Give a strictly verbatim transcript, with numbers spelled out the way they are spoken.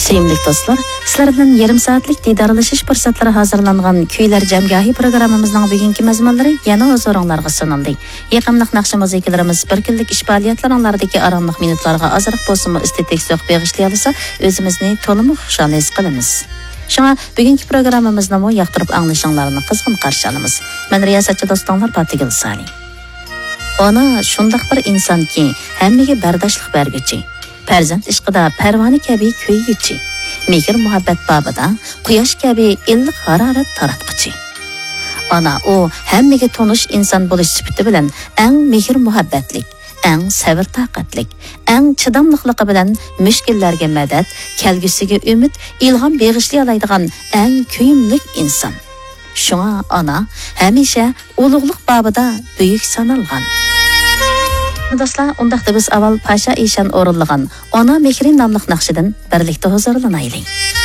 Sevimli dostlar, sizlerden yarım saatlik didarlaşış fırsatları hazırlangan Köyler Jamgahi programımızın bugünkü mazmunları yana huzurunlarga sunuldu. Yaqinliq naqshi muzikalarimiz bir kunlik ish faoliyatlaringlardagi aramliq minutlarga azroq bo'lsa estetik so'q beg'ishlay olsa, o'zimizni to'liq xushal his qilamiz. Şuna bugünkü programımızda mı yaqtırıp anlaşanlarını qizg'in qarshi olamiz. Men riyosatchi do'stlar Patigil Sali. Ona shundaq bir insonki, hammaga bardoshlik berguchi, farzand ishqida parvona kabi kuyguchi, mehr muhabbat babida quyosh kabi illiq harorat taratquchi. Ana o hammaga tonish inson bo'lish sifati bilan eng mehr muhabbatlik, eng sabr taqatlik, eng chidamliqligi bilan mushkullarga madad, kelgusiga umid, ilhom beg'ishlay oladigan eng kuyimlik inson. Shunga ana hamisha ulug'liq babida buyuk sanalgan. Dostlar, undaqda biz avval Pasha Ishan o'rinlagan Ona Mehri nomli naqshidan birlikda huzurlanaylik.